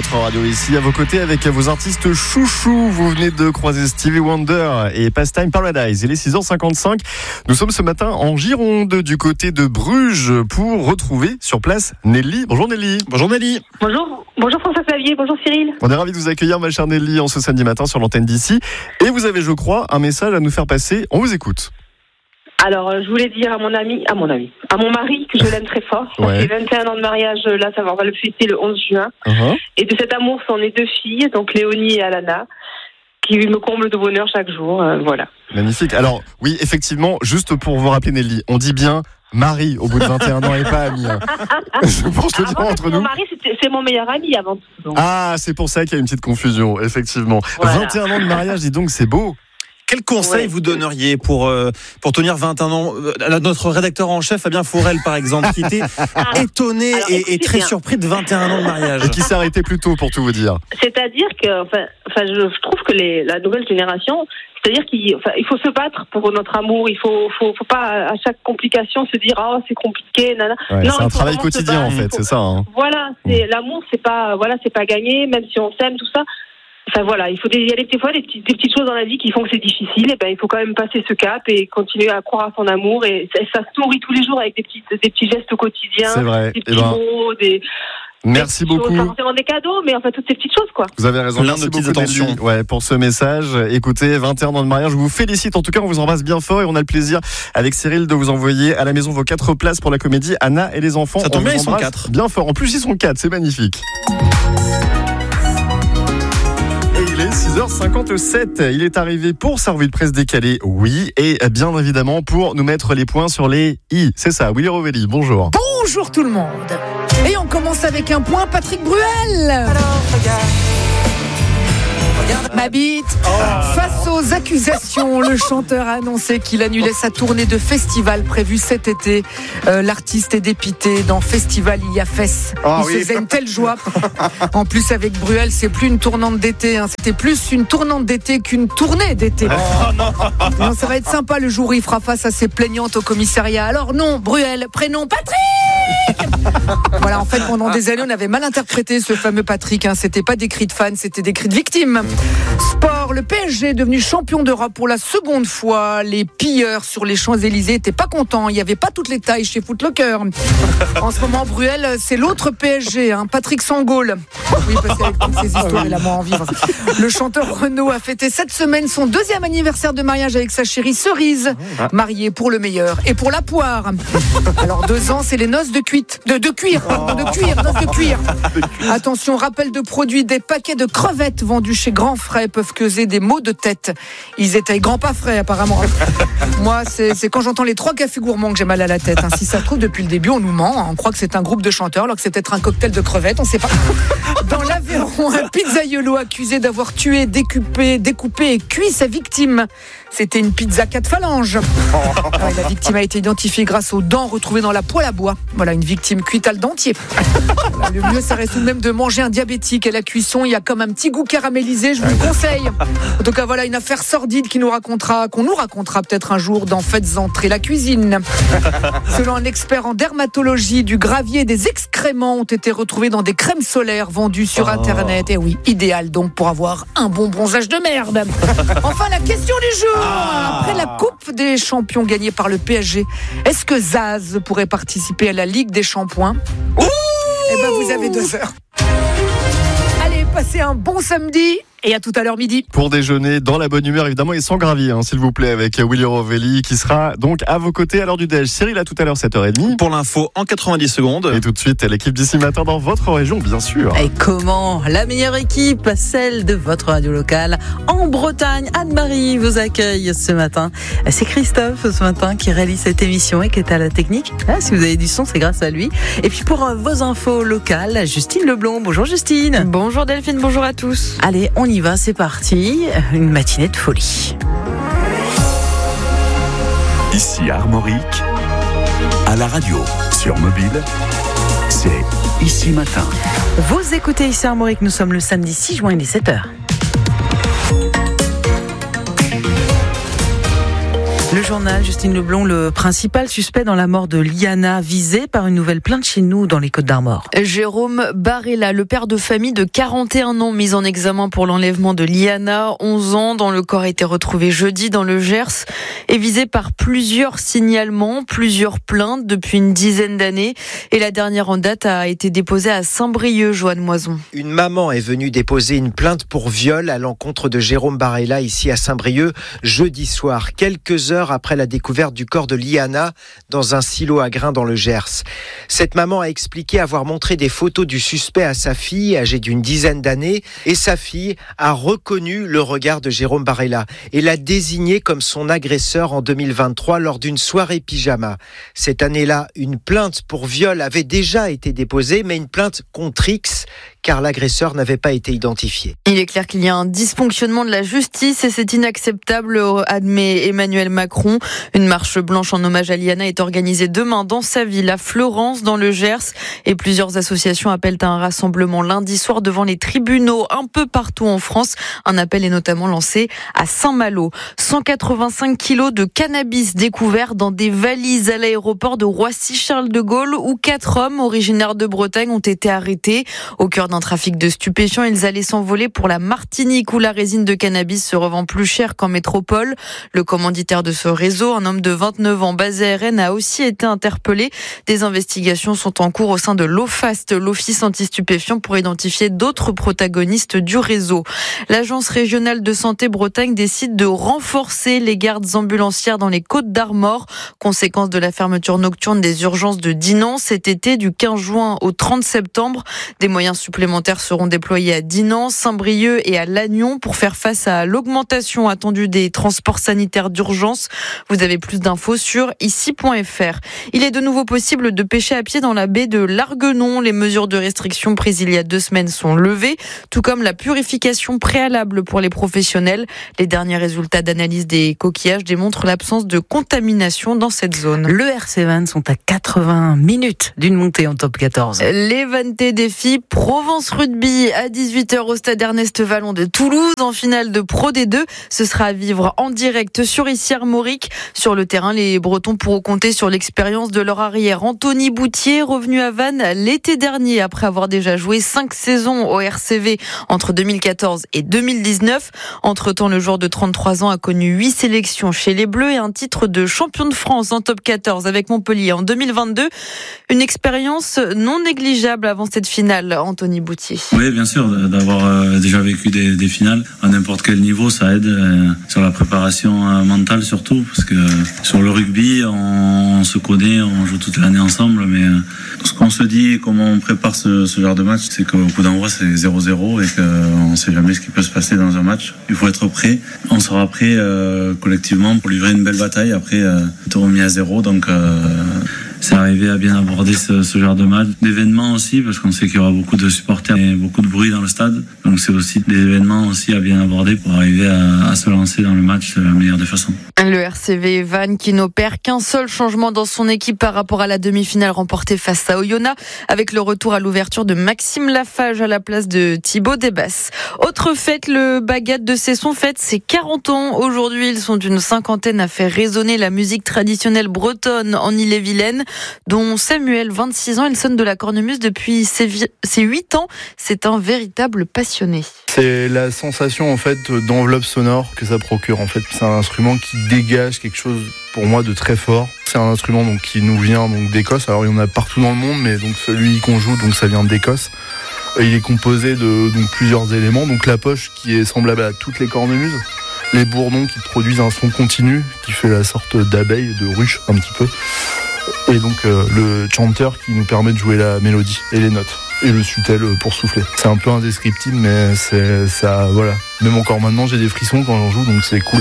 votre radio ici, à vos côtés avec vos artistes chouchous. Vous venez de croiser Stevie Wonder et Pastime Paradise. Il est 6h55. Nous sommes ce matin en Gironde, du côté de Bruges, pour retrouver sur place Nelly. Bonjour Nelly. Bonjour Nelly. Bonjour François-Xavier, bonjour Cyril. On est ravis de vous accueillir, ma chère Nelly, en ce samedi matin sur l'antenne d'ici. Et vous avez, je crois, un message à nous faire passer. On vous écoute. Alors, je voulais dire à mon mari que je l'aime très fort. Ça fait 21 ans de mariage, là, on va le fêter le 11 juin. Et de cet amour sont nées 2 filles, donc Léonie et Alana, qui me comblent de bonheur chaque jour, voilà. Magnifique. Alors, oui, effectivement, juste pour vous rappeler Nelly, on dit bien mari au bout de 21 ans et pas ami. Je pense le dire entre nous. Mon mari, c'est mon meilleur ami avant tout. Donc. Ah, c'est pour ça qu'il y a une petite confusion, effectivement. Voilà. 21 ans de mariage, dis donc, c'est beau. Quel conseil vous donneriez pour tenir 21 ans? Notre rédacteur en chef, Fabien Fourel, par exemple, qui était étonné et très surpris de 21 ans de mariage. Et qui s'est arrêté plus tôt, pour tout vous dire. C'est-à-dire que, je trouve que la nouvelle génération, c'est-à-dire qu'il faut se battre pour notre amour. Il faut pas, à chaque complication, se dire, oh, c'est compliqué, nana. Ouais, non, c'est un travail quotidien, en fait, c'est ça. Hein. Voilà, l'amour, c'est pas gagné, même si on s'aime, tout ça. Enfin voilà, il y a des fois des petites choses dans la vie qui font que c'est difficile. Et il faut quand même passer ce cap et continuer à croire à son amour. Et ça se nourrit tous les jours avec des petits gestes au quotidien, c'est vrai. Des petits mots, Merci beaucoup. Pas forcément des cadeaux, mais enfin toutes ces petites choses, quoi. Vous avez raison. Plein de petites attentions. Pour ce message. Écoutez, 21 ans de mariage, je vous félicite. En tout cas, on vous embrasse bien fort et on a le plaisir avec Cyril de vous envoyer à la maison vos 4 places pour la comédie Anna et les enfants. Ça tombe bien, ils sont 4. Bien fort. En plus, ils sont 4. C'est magnifique. Il est 6h57, il est arrivé pour sa revue de presse décalée, oui, et bien évidemment pour nous mettre les points sur les i. C'est ça, Willy Rovelli, bonjour. Bonjour tout le monde. Et on commence avec un point, Patrick Bruel. Ma bite. Face aux accusations, le chanteur a annoncé qu'il annulait sa tournée de festival prévue cet été. L'artiste est dépité. Dans Festival, il y a Fess. Il se faisait une telle joie. En plus, avec Bruel, c'est plus une tournante d'été. C'était plus une tournante d'été qu'une tournée d'été. Non, ça va être sympa le jour où il fera face à ses plaignantes au commissariat. Alors non, Bruel, prénom Patrick. Voilà, en fait, pendant des années, on avait mal interprété ce fameux Patrick. C'était pas des cris de fans, c'était des cris de victimes. Sport, le PSG est devenu champion d'Europe pour la seconde fois. Les pilleurs sur les Champs-Élysées n'étaient pas contents. Il n'y avait pas toutes les tailles chez Foot Locker. En ce moment, Bruel, c'est l'autre PSG, Patrick Sangaule. Oui, parce qu'avec toutes ces histoires, il a moins envie. Le chanteur Renaud a fêté cette semaine son 2e anniversaire de mariage avec sa chérie Cerise, mariée pour le meilleur et pour la poire. Alors 2 ans, c'est les noces de cuir. Attention, rappel de produit, des paquets de crevettes vendus chez Grand Frais peuvent causer des maux de tête. Ils étaient grands pas frais apparemment. Moi, c'est quand j'entends les 3 cafés gourmands que j'ai mal à la tête. Si ça se trouve, depuis le début, on nous ment. On croit que c'est un groupe de chanteurs alors que c'est peut-être un cocktail de crevettes, on sait pas. Dans l'Aveyron, un pizzaiolo accusé d'avoir tué, découpé et cuit sa victime. C'était une pizza 4 phalanges. La victime a été identifiée grâce aux dents retrouvées dans la poêle à bois. Voilà, une victime cuite à le dentier. Voilà, le mieux, ça reste tout de même de manger un diabétique. À la cuisson, il y a comme un petit goût caramélisé, je vous le conseille. En tout cas, voilà une affaire sordide qu'on nous racontera peut-être un jour dans Faites entrer la cuisine. Selon un expert en dermatologie, du gravier et des excréments ont été retrouvés dans des crèmes solaires vendues sur Internet. Et oui, idéal donc pour avoir un bon bronzage de merde. Enfin, la question du jour. Après la Coupe des Champions gagnée par le PSG, est-ce que Zaz pourrait participer à la Ligue des Shampoings? Vous avez 2 heures. Allez, passez un bon samedi. Et à tout à l'heure midi. Pour déjeuner dans la bonne humeur, évidemment, et sans gravier, s'il vous plaît, avec Willy Rovelli qui sera donc à vos côtés à l'heure du déj. Cyril, à tout à l'heure, 7h30. Pour l'info, en 90 secondes. Et tout de suite, l'équipe d'ici matin dans votre région, bien sûr. Et comment? La meilleure équipe, celle de votre radio locale en Bretagne. Anne-Marie vous accueille ce matin. C'est Christophe ce matin qui réalise cette émission et qui est à la technique. Si vous avez du son, c'est grâce à lui. Et puis pour vos infos locales, Justine Leblond. Bonjour Justine. Bonjour Delphine, bonjour à tous. Allez, on y va, c'est parti. Une matinée de folie. Ici à Armorique, à la radio, sur mobile, c'est Ici Matin. Vous écoutez Ici Armorique, nous sommes le samedi 6 juin, il est 7h. Le journal, Justine Leblond, le principal suspect dans la mort de Liana, visé par une nouvelle plainte chez nous dans les Côtes-d'Armor. Jérôme Barella, le père de famille de 41 ans, mis en examen pour l'enlèvement de Liana, 11 ans, dont le corps a été retrouvé jeudi dans le Gers, est visé par plusieurs signalements, plusieurs plaintes depuis une dizaine d'années. Et la dernière en date a été déposée à Saint-Brieuc, Joanne Moison. Une maman est venue déposer une plainte pour viol à l'encontre de Jérôme Barella ici à Saint-Brieuc jeudi soir, quelques heures après la découverte du corps de Liana dans un silo à grains dans le Gers. Cette maman a expliqué avoir montré des photos du suspect à sa fille, âgée d'une dizaine d'années, et sa fille a reconnu le regard de Jérôme Barella et l'a désigné comme son agresseur en 2023 lors d'une soirée pyjama. Cette année-là, une plainte pour viol avait déjà été déposée, mais une plainte contre X, car l'agresseur n'avait pas été identifié. Il est clair qu'il y a un dysfonctionnement de la justice et c'est inacceptable, admet Emmanuel Macron. Une marche blanche en hommage à Liana est organisée demain dans sa ville, à Fleurance, dans le Gers. Et plusieurs associations appellent à un rassemblement lundi soir devant les tribunaux un peu partout en France. Un appel est notamment lancé à Saint-Malo. 185 kilos de cannabis découverts dans des valises à l'aéroport de Roissy-Charles de Gaulle où 4 hommes originaires de Bretagne ont été arrêtés. Au cœur d'un trafic de stupéfiants, ils allaient s'envoler pour la Martinique où la résine de cannabis se revend plus cher qu'en métropole. Le commanditaire de ce réseau, un homme de 29 ans basé à Rennes, a aussi été interpellé. Des investigations sont en cours au sein de l'OFAST, l'Office anti-stupéfiants, pour identifier d'autres protagonistes du réseau. L'Agence régionale de santé Bretagne décide de renforcer les gardes ambulancières dans les Côtes-d'Armor, conséquence de la fermeture nocturne des urgences de Dinan cet été du 15 juin au 30 septembre. Des moyens supplémentaires seront déployés à Dinan, Saint-Brieuc et à Lannion pour faire face à l'augmentation attendue des transports sanitaires d'urgence. Vous avez plus d'infos sur ici.fr. Il est de nouveau possible de pêcher à pied dans la baie de l'Arguenon. Les mesures de restriction prises il y a 2 semaines sont levées, tout comme la purification préalable pour les professionnels. Les derniers résultats d'analyse des coquillages démontrent l'absence de contamination dans cette zone. Le RC Van sont à 80 minutes d'une montée en top 14. Les Vantés des filles, Provence Rugby à 18h au stade Ernest Vallon de Toulouse en finale de Pro D2. Ce sera à vivre en direct sur ici Armorique. Sur le terrain, les Bretons pourront compter sur l'expérience de leur arrière Anthony Boutier, revenu à Vannes l'été dernier après avoir déjà joué 5 saisons au RCV entre 2014 et 2019. Entre-temps, le joueur de 33 ans a connu 8 sélections chez les Bleus et un titre de champion de France en top 14 avec Montpellier en 2022. Une expérience non négligeable avant cette finale, Anthony Boutier. Oui, bien sûr, d'avoir déjà vécu des finales à n'importe quel niveau, ça aide sur la préparation mentale surtout, parce que sur le rugby, on se connaît, on joue toute l'année ensemble, mais ce qu'on se dit, comment on prépare ce genre de match, c'est qu'au coup d'envoi, c'est 0-0 et qu'on ne sait jamais ce qui peut se passer dans un match. Il faut être prêt. On sera prêt collectivement pour livrer une belle bataille. Après, tout remis à 0, donc c'est arrivé à bien aborder ce genre de match. D'événements aussi, parce qu'on sait qu'il y aura beaucoup de supporters et beaucoup de bruit dans le stade. Donc c'est aussi des événements aussi à bien aborder pour arriver à se lancer dans le match de la meilleure des façons. Le RCV Vannes qui n'opère qu'un seul changement dans son équipe par rapport à la demi-finale remportée face à Oyonnax, avec le retour à l'ouverture de Maxime Lafage à la place de Thibaut Desbasses. Autre fête, le Bagat de Cesson fête ses 40 ans. Aujourd'hui, ils sont une cinquantaine à faire résonner la musique traditionnelle bretonne en Ille-et-Vilaine, dont Samuel, 26 ans, il sonne de la cornemuse depuis ses 8 ans. C'est un véritable passionné. C'est la sensation en fait d'enveloppe sonore que ça procure. En fait, c'est un instrument qui dégage quelque chose pour moi de très fort. C'est un instrument donc qui nous vient donc d'Écosse. Alors il y en a partout dans le monde, mais donc celui qu'on joue donc ça vient d'Écosse. Il est composé de donc plusieurs éléments. Donc la poche qui est semblable à toutes les cornemuses, les bourdons qui produisent un son continu qui fait la sorte d'abeille, de ruche un petit peu. Et donc le chanter qui nous permet de jouer la mélodie et les notes. Et le sutel pour souffler. C'est un peu indescriptible, mais c'est ça, voilà. Même encore maintenant, j'ai des frissons quand j'en joue, donc c'est cool.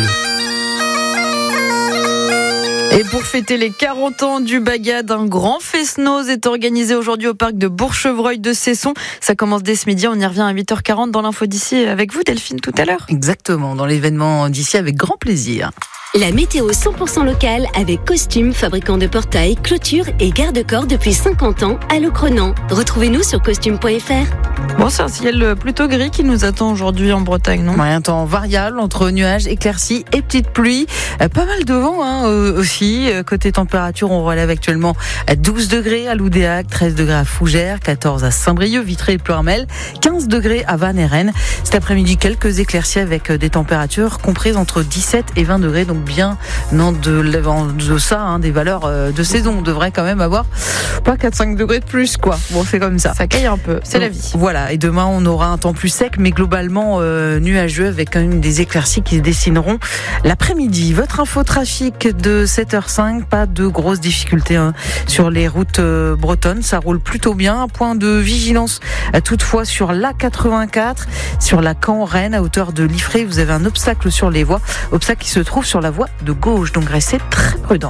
Et pour fêter les 40 ans du Bagad, un grand fest-noz est organisé aujourd'hui au parc de Bourchevreuil de Cesson. Ça commence dès ce midi, on y revient à 8h40 dans l'info d'ici avec vous Delphine tout à l'heure. Exactement, dans l'événement d'ici avec grand plaisir. La météo 100% locale avec Costume, fabricant de portails, clôtures et garde-corps depuis 50 ans à Locronan. Retrouvez-nous sur costume.fr. Bon, c'est un ciel plutôt gris qui nous attend aujourd'hui en Bretagne, non ? Ouais, un temps variable entre nuages, éclaircies et petites pluies. Pas mal de vent aussi. Côté température, on relève actuellement à 12 degrés à Loudéac, 13 degrés à Fougères, 14 à Saint-Brieuc, Vitré et Pleurmel, 15 degrés à Vannes et Rennes. Cet après-midi, quelques éclaircies avec des températures comprises entre 17 et 20 degrés. Donc bien de ça, des valeurs de saison. On devrait quand même avoir pas 4-5 degrés de plus, quoi. Bon, c'est comme ça. Ça caille un peu, c'est la vie. Voilà, et demain on aura un temps plus sec, mais globalement nuageux, avec quand même des éclaircies qui se dessineront l'après-midi. Votre infotrafic de 7h05, pas de grosses difficultés sur les routes bretonnes, ça roule plutôt bien. Un point de vigilance toutefois sur l'A84, sur la Caen-Rennes à hauteur de Liffré, vous avez un obstacle sur les voies, obstacle qui se trouve sur la voie de gauche, donc restez très prudents.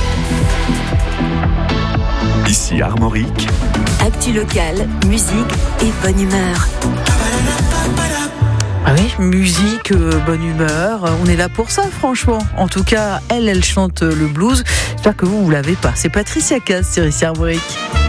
Ici Armorique. Actu locale, musique et bonne humeur. Ah oui, musique, bonne humeur, on est là pour ça franchement. En tout cas, elle chante le blues. J'espère que vous l'avez pas. C'est Patricia Cass sur ici Armorique.